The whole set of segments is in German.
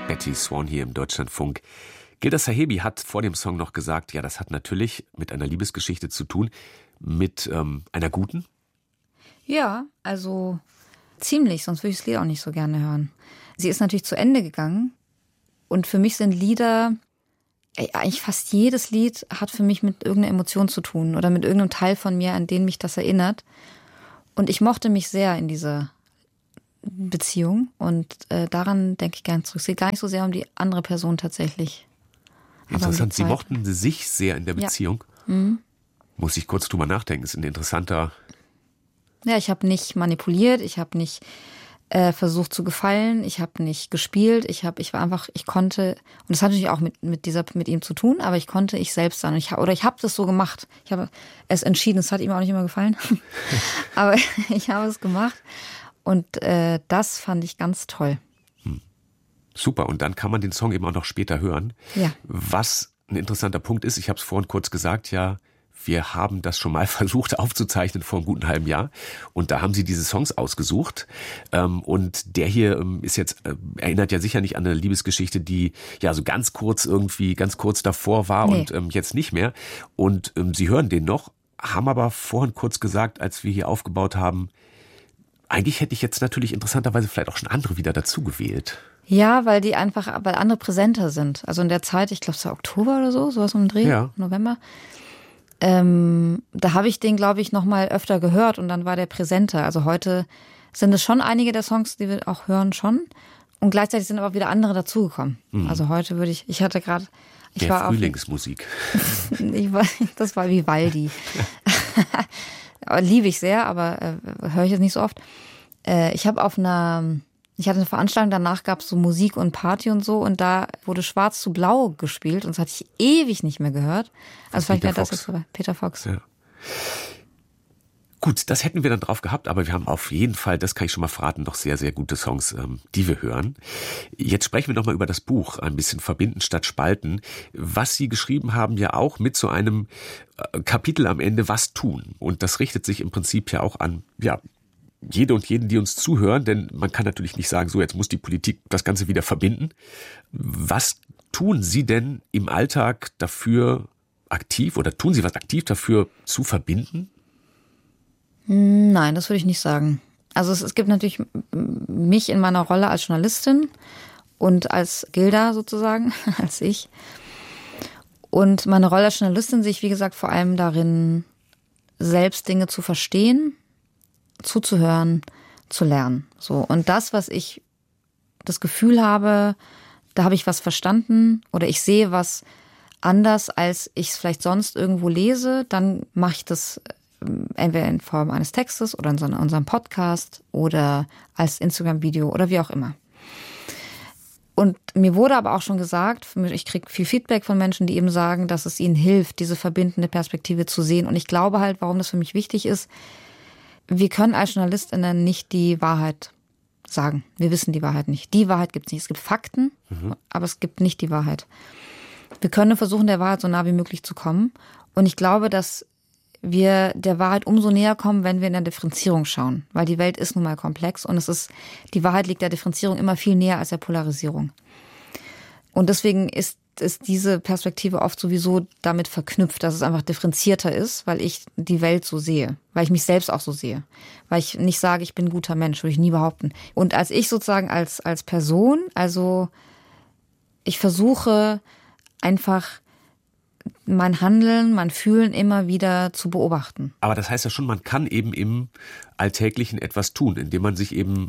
Betty Swan hier im Deutschlandfunk. Gilda Sahebi hat vor dem Song noch gesagt, ja, das hat natürlich mit einer Liebesgeschichte zu tun, mit einer guten. Ja, also ziemlich, sonst würde ich das Lied auch nicht so gerne hören. Sie ist natürlich zu Ende gegangen und für mich sind Lieder, eigentlich fast jedes Lied hat für mich mit irgendeiner Emotion zu tun oder mit irgendeinem Teil von mir, an den mich das erinnert. Und ich mochte mich sehr in dieser Beziehung und daran denke ich gerne zurück. Es geht gar nicht so sehr um die andere Person tatsächlich. Interessant, Sie mochten sich sehr in der Beziehung. Ja. Mhm. Muss ich kurz drüber nachdenken, ist ein interessanter... Ja, ich habe nicht manipuliert, ich habe nicht versucht zu gefallen, ich habe nicht gespielt, ich war einfach, ich konnte, und das hat natürlich auch mit ihm zu tun, aber ich konnte ich selbst sein. Ich habe das so gemacht. Ich habe es entschieden, es hat ihm auch nicht immer gefallen, aber ich habe es gemacht und das fand ich ganz toll. Super, und dann kann man den Song eben auch noch später hören. Ja. Was ein interessanter Punkt ist, ich habe es vorhin kurz gesagt, ja, wir haben das schon mal versucht aufzuzeichnen vor einem guten halben Jahr und da haben Sie diese Songs ausgesucht und der hier ist jetzt, erinnert ja sicher nicht an eine Liebesgeschichte, die ja so ganz kurz davor war und jetzt nicht mehr und Sie hören den noch, haben aber vorhin kurz gesagt, als wir hier aufgebaut haben, eigentlich hätte ich jetzt natürlich interessanterweise vielleicht auch schon andere wieder dazu gewählt. Ja, weil andere präsenter sind. Also in der Zeit, ich glaube es war Oktober oder so, sowas um den Dreh, ja. November. Da habe ich den, glaube ich, noch mal öfter gehört und dann war der präsenter. Also heute sind es schon einige der Songs, die wir auch hören schon. Und gleichzeitig sind aber wieder andere dazugekommen. Mhm. Also heute war Frühlingsmusik. Das war Vivaldi. Liebe ich sehr, aber höre ich jetzt nicht so oft. Ich hatte eine Veranstaltung, danach gab es so Musik und Party und so und da wurde Schwarz zu Blau gespielt und das hatte ich ewig nicht mehr gehört. Also vielleicht wäre das jetzt dabei. Peter Fox. Ja. Gut, das hätten wir dann drauf gehabt, aber wir haben auf jeden Fall, das kann ich schon mal verraten, noch sehr, sehr gute Songs, die wir hören. Jetzt sprechen wir noch mal über das Buch, ein bisschen Verbinden statt Spalten. Was Sie geschrieben haben, ja auch mit so einem Kapitel am Ende, was tun. Und das richtet sich im Prinzip ja auch an, ja, jede und jeden, die uns zuhören, denn man kann natürlich nicht sagen, so jetzt muss die Politik das Ganze wieder verbinden. Was tun Sie denn im Alltag dafür aktiv oder tun Sie was aktiv dafür zu verbinden? Nein, das würde ich nicht sagen. Also es gibt natürlich mich in meiner Rolle als Journalistin und als Gilda sozusagen, als ich. Und meine Rolle als Journalistin sehe ich, wie gesagt, vor allem darin, selbst Dinge zu verstehen, zuzuhören, zu lernen. So. Und das, was ich das Gefühl habe, da habe ich was verstanden oder ich sehe was anders, als ich es vielleicht sonst irgendwo lese, dann mache ich das entweder in Form eines Textes oder in unserem Podcast oder als Instagram-Video oder wie auch immer. Und mir wurde aber auch schon gesagt, ich kriege viel Feedback von Menschen, die eben sagen, dass es ihnen hilft, diese verbindende Perspektive zu sehen. Und ich glaube halt, warum das für mich wichtig ist, wir können als JournalistInnen nicht die Wahrheit sagen. Wir wissen die Wahrheit nicht. Die Wahrheit gibt es nicht. Es gibt Fakten, aber es gibt nicht die Wahrheit. Wir können versuchen, der Wahrheit so nah wie möglich zu kommen. Und ich glaube, dass wir der Wahrheit umso näher kommen, wenn wir in der Differenzierung schauen. Weil die Welt ist nun mal komplex und die Wahrheit liegt der Differenzierung immer viel näher als der Polarisierung. Und deswegen ist diese Perspektive oft sowieso damit verknüpft, dass es einfach differenzierter ist, weil ich die Welt so sehe, weil ich mich selbst auch so sehe, weil ich nicht sage, ich bin ein guter Mensch, würde ich nie behaupten. Und als ich sozusagen als Person, also ich versuche einfach mein Handeln, mein Fühlen immer wieder zu beobachten. Aber das heißt ja schon, man kann eben im Alltäglichen etwas tun, indem man sich eben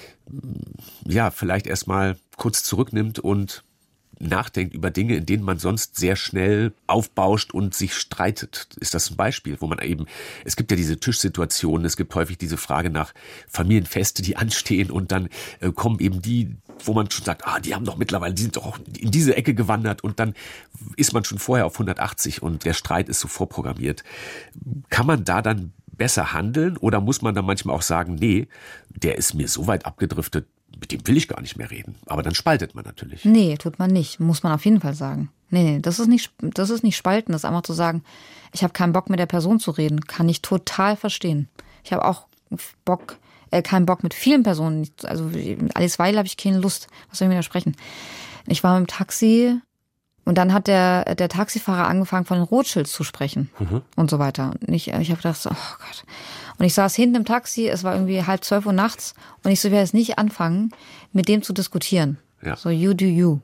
ja vielleicht erstmal kurz zurücknimmt und nachdenkt über Dinge, in denen man sonst sehr schnell aufbauscht und sich streitet. Ist das ein Beispiel, wo man eben, es gibt ja diese Tischsituationen, es gibt häufig diese Frage nach Familienfeste, die anstehen und dann kommen eben die, wo man schon sagt, die haben doch mittlerweile, die sind doch auch in diese Ecke gewandert und dann ist man schon vorher auf 180 und der Streit ist so vorprogrammiert. Kann man da dann besser handeln oder muss man dann manchmal auch sagen, nee, der ist mir so weit abgedriftet, mit dem will ich gar nicht mehr reden. Aber dann spaltet man natürlich. Nee, tut man nicht. Muss man auf jeden Fall sagen. Nee, das ist nicht spalten. Das ist einfach zu sagen, ich habe keinen Bock mit der Person zu reden. Kann ich total verstehen. Ich habe auch Bock, keinen Bock mit vielen Personen. Also mit Alice Weidel habe ich keine Lust. Was soll ich mir da sprechen? Ich war mit dem Taxi und dann hat der Taxifahrer angefangen, von den Rothschilds zu sprechen und so weiter. Und ich habe gedacht, so, oh Gott. Und ich saß hinten im Taxi, es war irgendwie 11:30 nachts und ich so, werde jetzt nicht anfangen, mit dem zu diskutieren. Ja. So, you do you.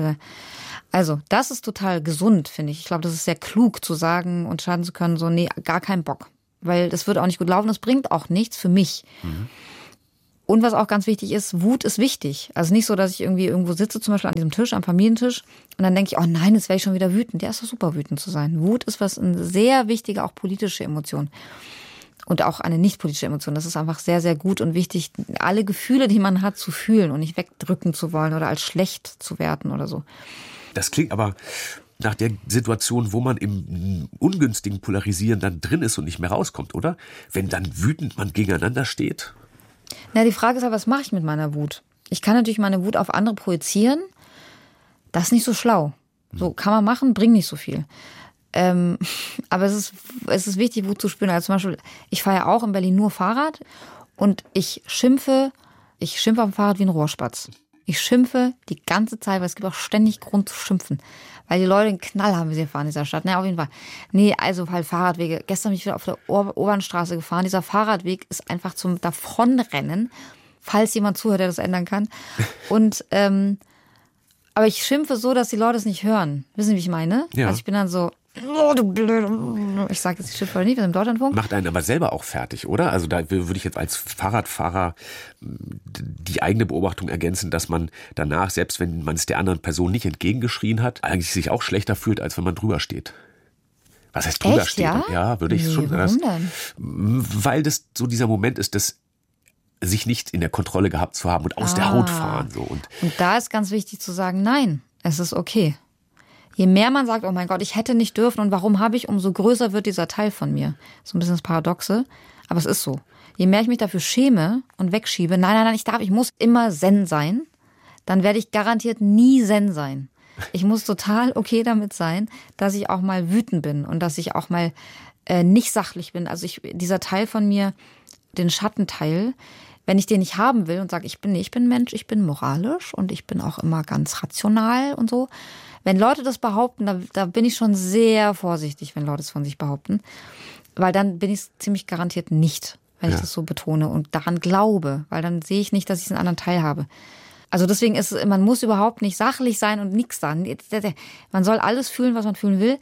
Also, das ist total gesund, finde ich. Ich glaube, das ist sehr klug zu sagen und entscheiden zu können, so, nee, gar keinen Bock. Weil das wird auch nicht gut laufen, das bringt auch nichts für mich. Und was auch ganz wichtig ist, Wut ist wichtig. Also nicht so, dass ich irgendwie irgendwo sitze, zum Beispiel an diesem Tisch, am Familientisch, und dann denke ich, oh nein, jetzt werde ich schon wieder wütend. Ja, ist doch super, wütend zu sein. Wut ist eine sehr wichtige, auch politische Emotion. Und auch eine nicht politische Emotion. Das ist einfach sehr, sehr gut und wichtig, alle Gefühle, die man hat, zu fühlen und nicht wegdrücken zu wollen oder als schlecht zu werten oder so. Das klingt aber nach der Situation, wo man im ungünstigen Polarisieren dann drin ist und nicht mehr rauskommt, oder? Wenn dann wütend man gegeneinander steht. Na, die Frage ist aber, was mache ich mit meiner Wut? Ich kann natürlich meine Wut auf andere projizieren. Das ist nicht so schlau. So kann man machen, bringt nicht so viel. Aber es ist wichtig, Wut zu spüren. Also zum Beispiel, ich fahre ja auch in Berlin nur Fahrrad und ich schimpfe auf dem Fahrrad wie ein Rohrspatz. Ich schimpfe die ganze Zeit, weil es gibt auch ständig Grund zu schimpfen. Weil die Leute einen Knall haben, wie sie fahren in dieser Stadt. Na, auf jeden Fall. Nee, also halt Fahrradwege. Gestern bin ich wieder auf der Obernstraße gefahren. Dieser Fahrradweg ist einfach zum Davonrennen, falls jemand zuhört, der das ändern kann. Und, aber ich schimpfe so, dass die Leute es nicht hören. Wissen Sie, wie ich meine? Ja. Also ich bin dann so, oh, du blöde. Ich sage jetzt die Schimpfe nicht, wir sind im Deutschlandfunk. Macht einen aber selber auch fertig, oder? Also da würde ich jetzt als Fahrradfahrer die eigene Beobachtung ergänzen, dass man danach, selbst wenn man es der anderen Person nicht entgegengeschrien hat, eigentlich sich auch schlechter fühlt, als wenn man drüber steht. Was heißt drüber Echt, steht? ja? Ja, würde ich schon. Warum denn? Weil das so dieser Moment ist, das sich nicht in der Kontrolle gehabt zu haben und aus der Haut fahren. So. Und da ist ganz wichtig zu sagen, nein, es ist okay. Je mehr man sagt, oh mein Gott, ich hätte nicht dürfen und warum habe ich, umso größer wird dieser Teil von mir. So ein bisschen das Paradoxe, aber es ist so. Je mehr ich mich dafür schäme und wegschiebe, nein, ich muss immer Zen sein, dann werde ich garantiert nie Zen sein. Ich muss total okay damit sein, dass ich auch mal wütend bin und dass ich auch mal nicht sachlich bin. Also dieser Teil von mir, den Schattenteil, wenn ich den nicht haben will und sage, ich bin Mensch, ich bin moralisch und ich bin auch immer ganz rational und so. Wenn Leute das behaupten, da bin ich schon sehr vorsichtig, wenn Leute es von sich behaupten. Weil dann bin ich es ziemlich garantiert nicht, wenn ich das so betone und daran glaube. Weil dann sehe ich nicht, dass ich einen anderen Teil habe. Also deswegen ist es, man muss überhaupt nicht sachlich sein und nichts sagen. Man soll alles fühlen, was man fühlen will.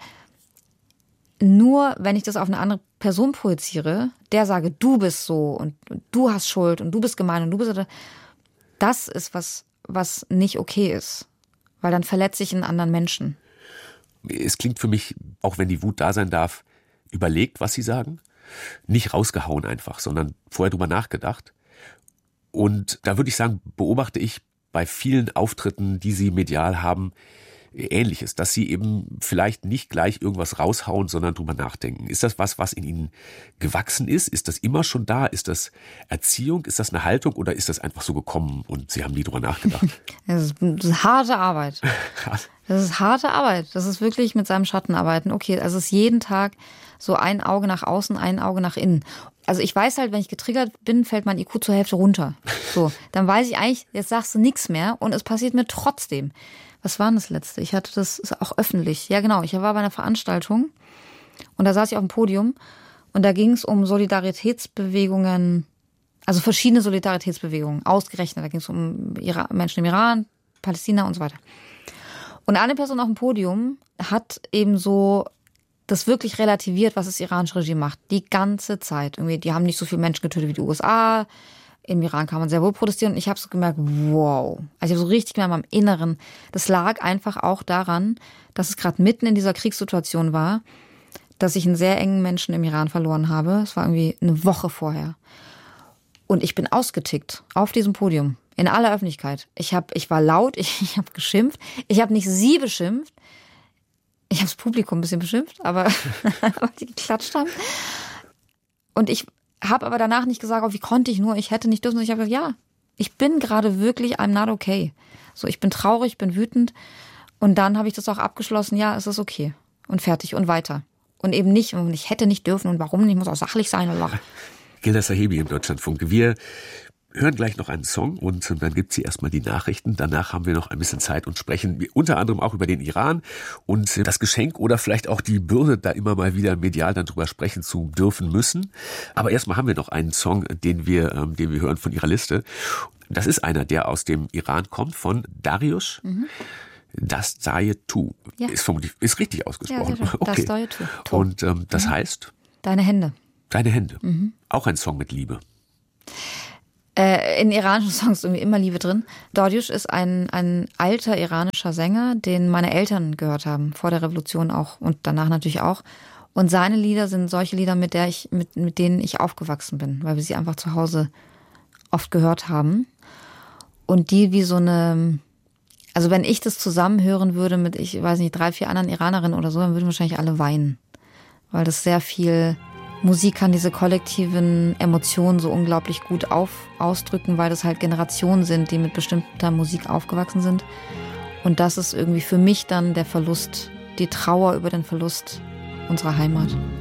Nur wenn ich das auf eine andere Person projiziere, der sage, du bist so und du hast Schuld und du bist gemein und du bist... Das ist was nicht okay ist. Weil dann verletze ich einen anderen Menschen. es klingt für mich, auch wenn die Wut da sein darf, überlegt, was sie sagen. Nicht rausgehauen einfach, sondern vorher drüber nachgedacht. Und da würde ich sagen, beobachte ich bei vielen Auftritten, die sie medial haben, Ähnliches, dass sie eben vielleicht nicht gleich irgendwas raushauen, sondern drüber nachdenken. Ist das was in ihnen gewachsen ist? Ist das immer schon da? Ist das Erziehung? Ist das eine Haltung oder ist das einfach so gekommen und sie haben nie drüber nachgedacht? Das ist harte Arbeit. Das ist harte Arbeit. Das ist wirklich mit seinem Schatten arbeiten. Okay, also es ist jeden Tag so ein Auge nach außen, ein Auge nach innen. Also ich weiß halt, wenn ich getriggert bin, fällt mein IQ zur Hälfte runter. So, dann weiß ich eigentlich, jetzt sagst du nichts mehr und es passiert mir trotzdem. Was war denn das Letzte? Ich hatte das ist auch öffentlich. Ja, genau. Ich war bei einer Veranstaltung und da saß ich auf dem Podium und da ging es um Solidaritätsbewegungen, also verschiedene Solidaritätsbewegungen, ausgerechnet. Da ging es um Menschen im Iran, Palästina und so weiter. Und eine Person auf dem Podium hat eben so das wirklich relativiert, was das iranische Regime macht. Die ganze Zeit. Irgendwie, die haben nicht so viele Menschen getötet wie die USA. Im Iran kann man sehr wohl protestieren. Und ich habe so gemerkt, wow. Also ich habe so richtig gemerkt, in meinem Inneren, das lag einfach auch daran, dass es gerade mitten in dieser Kriegssituation war, dass ich einen sehr engen Menschen im Iran verloren habe. Es war irgendwie eine Woche vorher. Und ich bin ausgetickt auf diesem Podium. In aller Öffentlichkeit. Ich war laut, ich habe geschimpft. Ich habe nicht sie beschimpft. Ich habe das Publikum ein bisschen beschimpft, aber weil die geklatscht haben. Und ich habe aber danach nicht gesagt, oh, wie konnte ich nur, ich hätte nicht dürfen. Ich habe gesagt, ja, ich bin gerade wirklich, I'm not okay. So, ich bin traurig, ich bin wütend. Und dann habe ich das auch abgeschlossen, ja, es ist okay. Und fertig und weiter. Und eben nicht, und ich hätte nicht dürfen und warum nicht, ich muss auch sachlich sein. Gilda Sahebi im Deutschlandfunk. Wir hören gleich noch einen Song und dann gibt's hier erstmal die Nachrichten. Danach haben wir noch ein bisschen Zeit und sprechen unter anderem auch über den Iran und das Geschenk oder vielleicht auch die Bürde, da immer mal wieder medial dann drüber sprechen zu dürfen müssen. Aber erstmal haben wir noch einen Song, den wir hören von ihrer Liste. Das ist einer, der aus dem Iran kommt, von Dariush. Dastojew. Ja. Ist richtig ausgesprochen. Ja, okay. Dastojew. Und das heißt? Deine Hände. Deine Hände. Auch ein Song mit Liebe. In iranischen Songs ist irgendwie immer Liebe drin. Dariush ist ein alter iranischer Sänger, den meine Eltern gehört haben, vor der Revolution auch und danach natürlich auch. Und seine Lieder sind solche Lieder, mit denen ich aufgewachsen bin, weil wir sie einfach zu Hause oft gehört haben. Und die wie so eine, also wenn ich das zusammenhören würde mit, ich weiß nicht, 3, 4 anderen Iranerinnen oder so, dann würden wahrscheinlich alle weinen. Weil das sehr viel, Musik kann diese kollektiven Emotionen so unglaublich gut ausdrücken, weil das halt Generationen sind, die mit bestimmter Musik aufgewachsen sind. Und das ist irgendwie für mich dann der Verlust, die Trauer über den Verlust unserer Heimat.